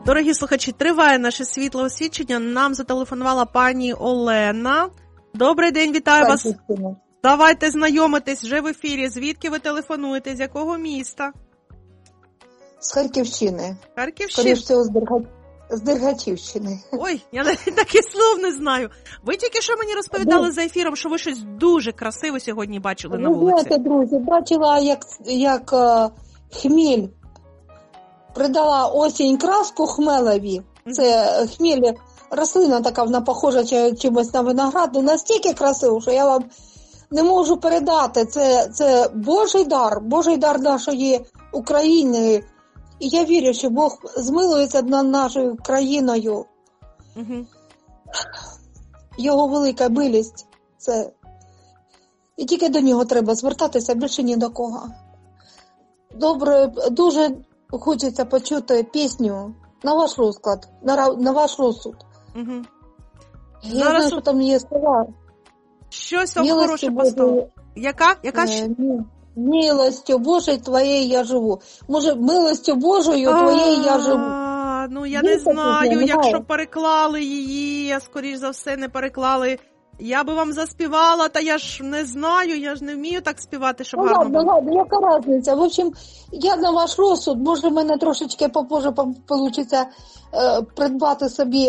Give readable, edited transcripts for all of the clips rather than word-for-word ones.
Дорогі слухачі, триває наше світлоосвічення. Нам зателефонувала пані Олена. Добрий день, вітаю вас. Давайте знайомитись, вже в ефірі. Звідки ви телефонуєте? З якого міста? З Харківщини. Харківщина? Скоріше всього, з Дергачівщини. Ой, я таких слов не знаю. Ви тільки що мені розповідали за ефіром, що ви щось дуже красиве сьогодні бачили на вулиці. Ви знаєте, друзі, бачила, як хміль придала осінь краску хмелеві. Це хміль, рослина така, вона похожа чимось на виноград. Ну, настільки красиво, що я вам не можу передати. Це Божий дар нашої України. І я вірю, що Бог змилується над нашою країною. Угу. Його велика милість. Це... І тільки до нього треба звертатися, більше ні до кого. Добре, дуже хочеться почути пісню на ваш розклад, на ваш розсуд. Угу. Я знаю, що там є слова. Щось там хороше поставило. Яка? Милостю Божою твоєю я живу. Може, милостю Божою твоєю я живу. Ну, я не знаю, якщо переклали її, скоріш за все, не переклали. Я би вам заспівала, та я ж не знаю, я ж не вмію так співати, щоб гарно було. Ладно, яка різниця? В общем, я на ваш розсуд, може, в мене трошечки попозже вийде придбати собі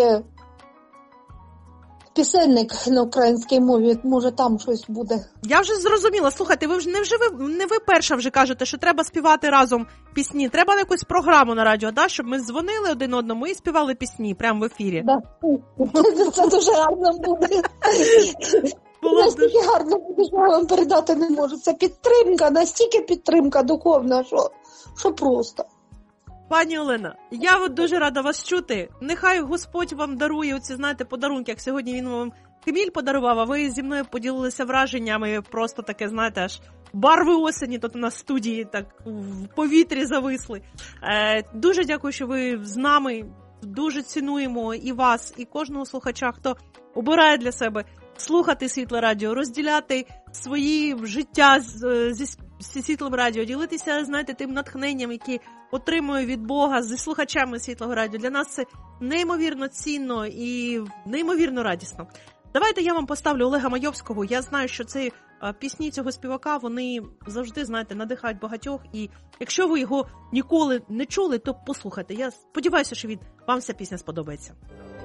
пісенник на українській мові, може там щось буде. Я вже зрозуміла. Слухайте, ви вже не ви перша вже кажете, що треба співати разом пісні. Треба на якусь програму на радіо, да? Щоб ми дзвонили один одному і співали пісні прямо в ефірі. Да. Це дуже гарно буде. Настільки гарно буде, що я вам передати не можу. Це підтримка, настільки підтримка духовна, що просто. Пані Олена, я дуже рада вас чути. Нехай Господь вам дарує оці, знаєте, подарунки, як сьогодні він вам хміль подарував, а ви зі мною поділилися враженнями, просто таке, знаєте, аж барви осені тут на студії так в повітрі зависли. Дуже дякую, що ви з нами, дуже цінуємо і вас, і кожного слухача, хто обирає для себе слухати Світле Радіо, розділяти свої життя зі Світлим Радіо, ділитися, знаєте, тим натхненням, яке отримую від Бога зі слухачами Світлого Радіо. Для нас це неймовірно цінно і неймовірно радісно. Давайте я вам поставлю Олега Майовського. Я знаю, що ці пісні цього співака, вони завжди, знаєте, надихають багатьох. І якщо ви його ніколи не чули, то послухайте. Я сподіваюся, що вам ця пісня сподобається.